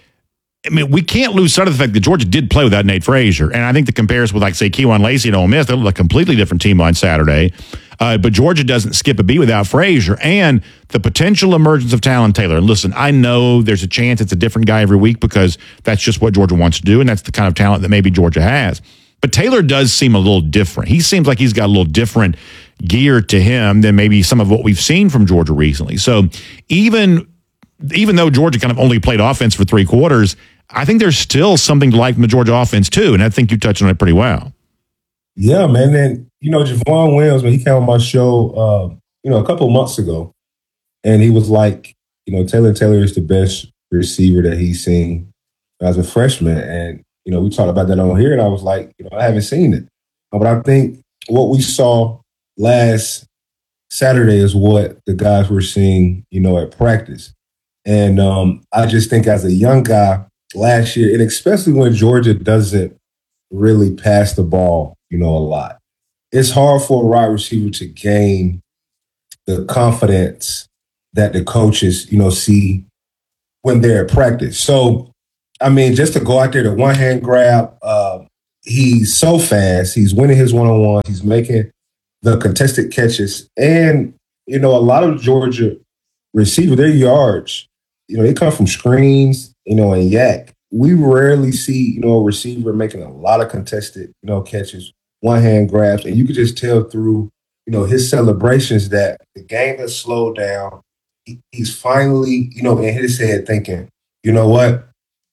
I mean, we can't lose sight of the fact that Georgia did play without Nate Frazier. And I think the comparison with, like, say, Kewan Lacey and Ole Miss, they look a completely different team on Saturday. Uh, but Georgia doesn't skip a beat without Frazier. And the potential emergence of Talon Taylor. And listen, I know there's a chance it's a different guy every week because that's just what Georgia wants to do, and that's the kind of talent that maybe Georgia has. But Taylor does seem a little different. He seems like he's got a little different gear to him than maybe some of what we've seen from Georgia recently. So even even though Georgia kind of only played offense for three quarters, I think there's still something to like from the Georgia offense too, and I think you touched on it pretty well. Yeah, man. And, you know, Javon Williams, when he came on my show, uh, you know, a couple of months ago, and he was like, you know, Taylor Taylor is the best receiver that he's seen as a freshman. And, you know, we talked about that on here, and I was like, you know, I haven't seen it. But I think what we saw last Saturday is what the guys were seeing, you know, at practice. And um, I just think as a young guy last year, and especially when Georgia doesn't really pass the ball, you know, a lot, it's hard for a wide receiver to gain the confidence that the coaches, you know, see when they're at practice. So, I mean, just to go out there to one hand grab, uh, he's so fast. He's winning his one-on-one. He's making the contested catches. And, you know, a lot of Georgia receivers, their yards, you know, they come from screens, you know, and yak. We rarely see, you know, a receiver making a lot of contested, you know, catches, one-hand grabs. And you could just tell through, you know, his celebrations that the game has slowed down. He, he's finally, you know, in his head thinking, you know what,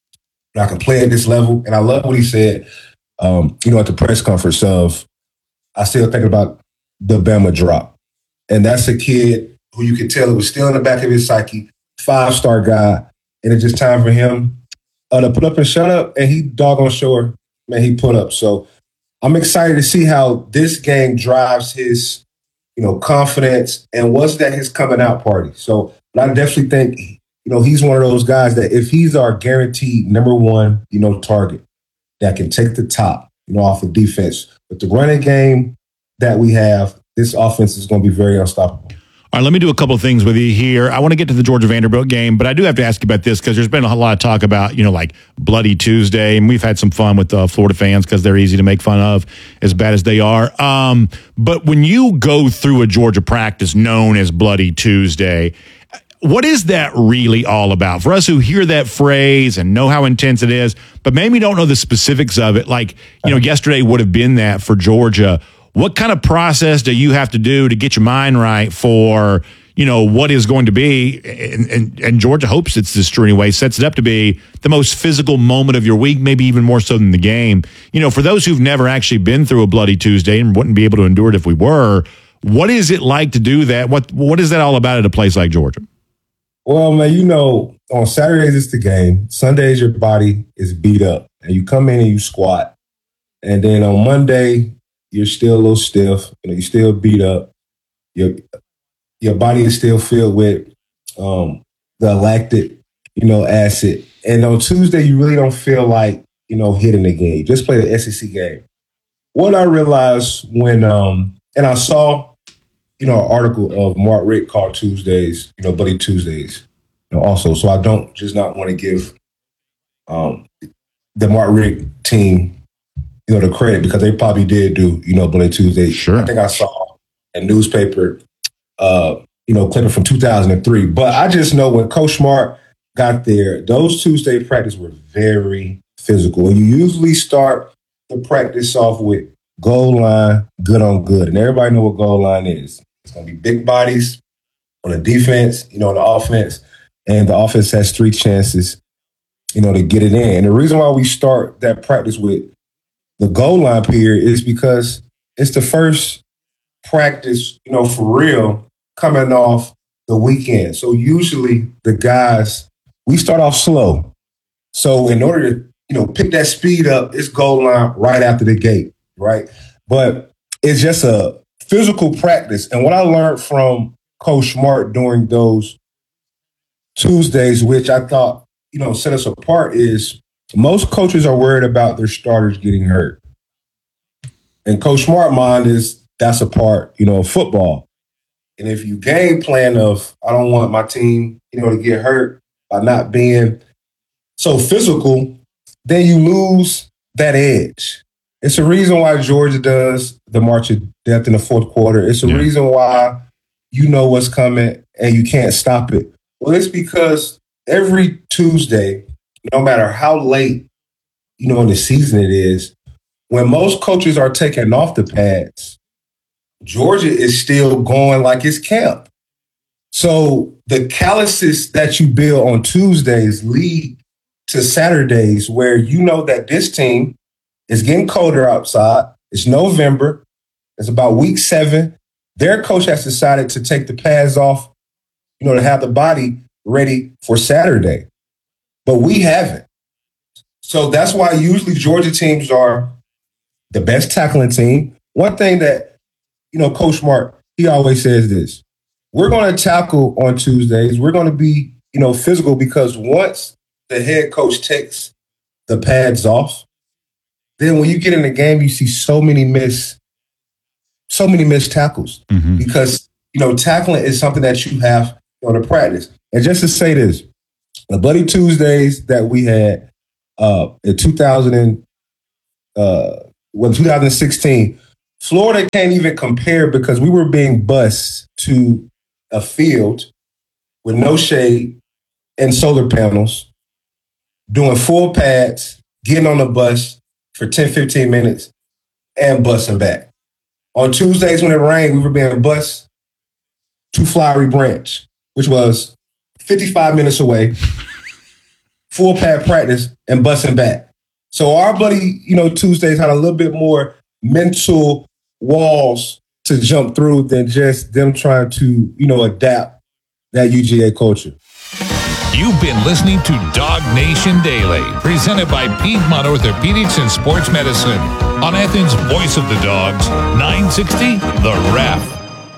I can play at this level. And I love what he said, um, you know, at the press conference of, I still think about the Bama drop. And that's a kid who you could tell it was still in the back of his psyche, five-star guy. And it's just time for him uh, to put up and shut up. And he doggone sure, man, he put up. So I'm excited to see how this game drives his, you know, confidence and was that his coming out party. So but I definitely think, you know, he's one of those guys that if he's our guaranteed number one, you know, target that can take the top, you know, off of defense. But the running game that we have, this offense is going to be very unstoppable. All right, let me do a couple of things with you here. I want to get to the Georgia Vanderbilt game, but I do have to ask you about this because there's been a lot of talk about, you know, like Bloody Tuesday, and we've had some fun with uh, Florida fans because they're easy to make fun of, as bad as they are. Um, but when you go through a Georgia practice known as Bloody Tuesday, what is that really all about? For us who hear that phrase and know how intense it is, but maybe don't know the specifics of it, like, you know, yesterday would have been that for Georgia. What kind of process do you have to do to get your mind right for, you know, what is going to be, and, and, and Georgia hopes it's this true anyway, sets it up to be the most physical moment of your week, maybe even more so than the game. You know, for those who've never actually been through a Bloody Tuesday and wouldn't be able to endure it if we were, what is it like to do that? What What is that all about at a place like Georgia? Well, man, you know, on Saturdays it's the game. Sundays your body is beat up, and you come in and you squat. And then on Monday, you're still a little stiff. You know, you're still beat up. Your your body is still filled with um, the lactic, you know, acid. And on Tuesday, you really don't feel like, you know, hitting the game. Just play the S E C game. What I realized when, um, and I saw, you know, an article of Mark Richt called Tuesdays, you know, Bloody Tuesdays, you know, also. So I don't just not want to give um, the Mark Richt team, you know, the credit because they probably did do, you know, Bloody Tuesday. Sure. I think I saw a newspaper, uh, you know, clipping from two thousand three. But I just know when Coach Smart got there, those Tuesday practices were very physical. You usually start the practice off with goal line, good on good. And everybody know what goal line is. It's going to be big bodies on the defense, you know, on the offense. And the offense has three chances, you know, to get it in. And the reason why we start that practice with the goal line period is because it's the first practice, you know, for real, coming off the weekend. So usually the guys, we start off slow. So in order to, you know, pick that speed up, it's goal line right after the gate, right? But it's just a physical practice. And what I learned from Coach Smart during those Tuesdays, which I thought, you know, set us apart, is most coaches are worried about their starters getting hurt. And Coach Smart mind is that's a part, you know, of football. And if you game plan of, I don't want my team, you know, to get hurt by not being so physical, then you lose that edge. It's the reason why Georgia does the March of Death in the fourth quarter. It's the yeah. reason why you know what's coming and you can't stop it. Well, it's because every Tuesday, no matter how late, you know, in the season it is, when most coaches are taking off the pads, Georgia is still going like it's camp. So the calluses that you build on Tuesdays lead to Saturdays where you know that this team is getting colder outside. It's November. It's about week seven. Their coach has decided to take the pads off, you know, to have the body ready for Saturday. But we haven't. So that's why usually Georgia teams are the best tackling team. One thing that, you know, Coach Mark, he always says this. We're going to tackle on Tuesdays. We're going to be, you know, physical because once the head coach takes the pads off, then when you get in the game, you see so many miss, so many missed tackles mm-hmm. because, you know, tackling is something that you have you know, to practice. And just to say this, the Bloody Tuesdays that we had uh, in two thousand, uh, well, twenty sixteen, Florida can't even compare because we were being bused to a field with no shade and solar panels, doing full pads, getting on the bus for ten, fifteen minutes, and busing back. On Tuesdays when it rained, we were being bused to Flowery Branch, which was fifty-five minutes away, full pad practice, and busing back. So our Bloody, you know, Tuesdays had a little bit more mental walls to jump through than just them trying to, you know, adapt that U G A culture. You've been listening to Dog Nation Daily, presented by Piedmont Orthopedics and Sports Medicine on Athens' Voice of the Dogs, nine sixty The Ref.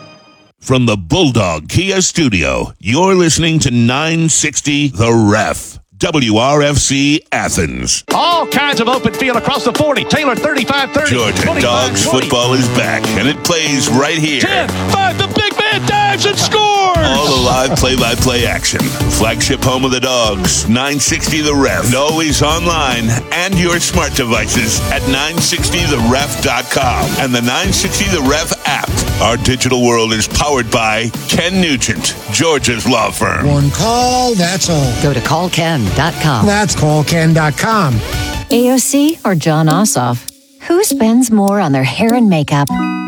From the Bulldog Kia Studio, you're listening to nine sixty The Ref. W R F C Athens. All kinds of open field across the forty. Taylor thirty-five thirty. Georgia Dogs twenty. Football is back, and it plays right here. ten five, the big man dives and scores! All the live play-by-play action. Flagship home of the Dogs, nine sixty The Ref. And always online and your smart devices at nine sixty the ref dot com and the nine sixty The Ref app. Our digital world is powered by Ken Nugent, Georgia's law firm. One call, that's all. Go to call ken dot com. That's call ken dot com. A O C or John Ossoff? Who spends more on their hair and makeup?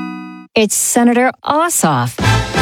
It's Senator Ossoff.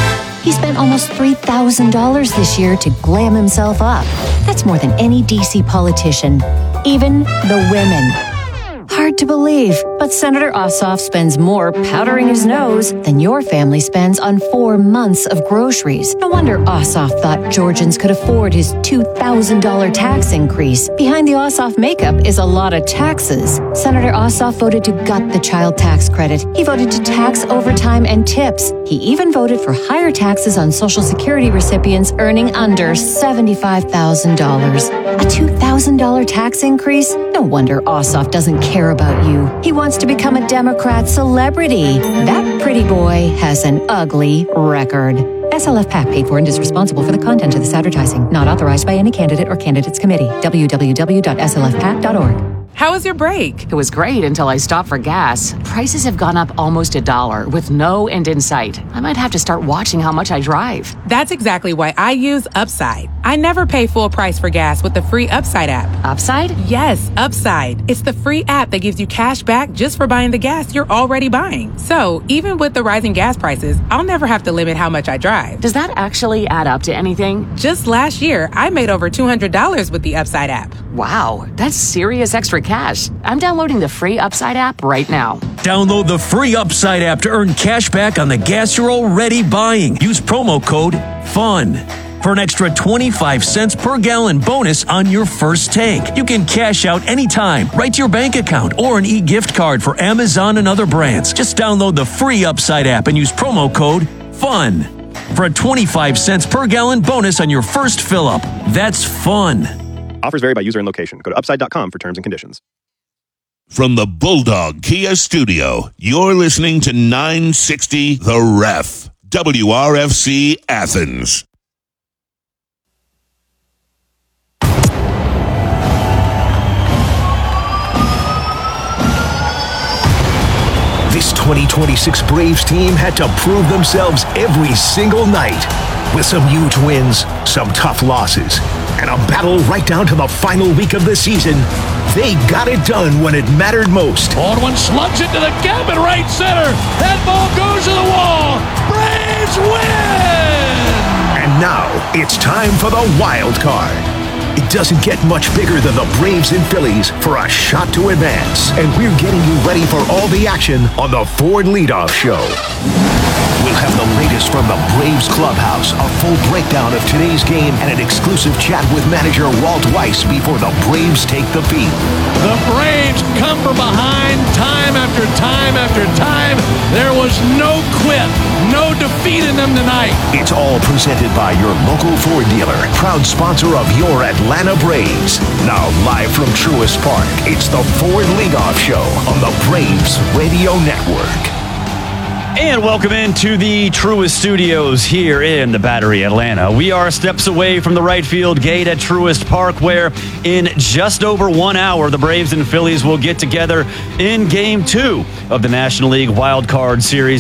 He spent almost three thousand dollars this year to glam himself up. That's more than any D C politician, even the women. Hard to believe, but Senator Ossoff spends more powdering his nose than your family spends on four months of groceries. No wonder Ossoff thought Georgians could afford his two thousand dollars tax increase. Behind the Ossoff makeup is a lot of taxes. Senator Ossoff voted to gut the child tax credit. He voted to tax overtime and tips. He even voted for higher taxes on Social Security recipients earning under seventy-five thousand dollars. A two thousand dollars tax increase? No wonder Ossoff doesn't care about you. He wants to become a Democrat celebrity. That pretty boy has an ugly record. S L F PAC paid for and is responsible for the content of this advertising. Not authorized by any candidate or candidates committee. w w w dot s l f pac dot org. How was your break? It was great until I stopped for gas. Prices have gone up almost a dollar with no end in sight. I might have to start watching how much I drive. That's exactly why I use Upside. I never pay full price for gas with the free Upside app. Upside? Yes, Upside. It's the free app that gives you cash back just for buying the gas you're already buying. So even with the rising gas prices, I'll never have to limit how much I drive. Does that actually add up to anything? Just last year, I made over two hundred dollars with the Upside app. Wow, that's serious extra cash. I'm downloading the free Upside app right now. Download the free Upside app to earn cash back on the gas you're already buying. Use promo code FUN for an extra twenty-five cents per gallon bonus on your first tank. You can cash out anytime, right to your bank account, or an e-gift card for Amazon and other brands. Just download the free Upside app and use promo code FUN for a twenty-five cents per gallon bonus on your first fill-up. That's fun. Offers vary by user and location. Go to upside dot com for terms and conditions. From the Bulldog Kia Studio, you're listening to nine sixty The Ref. W R F C Athens. This twenty twenty-six Braves team had to prove themselves every single night. With some huge wins, some tough losses, and a battle right down to the final week of the season, they got it done when it mattered most. Baldwin slugs it to the gap in right center. That ball goes to the wall. Braves win! And It's time for the wild card. It doesn't get much bigger than the Braves and Phillies for a shot to advance. And we're getting you ready for all the action on the Ford Leadoff Show. We'll have the latest from the Braves clubhouse, a full breakdown of today's game, and an exclusive chat with manager Walt Weiss before the Braves take the field. The Braves come from behind time after time after time. There was no quit, no defeat in them tonight. It's all presented by your local Ford dealer, proud sponsor of your Atlanta Braves. Now live from Truist Park, it's the Ford Leadoff Show on the Braves Radio Network. And welcome into the Truist Studios here in the Battery, Atlanta. We are steps away from the right field gate at Truist Park, where in just over one hour, the Braves and Phillies will get together in Game two of the National League Wild Card Series.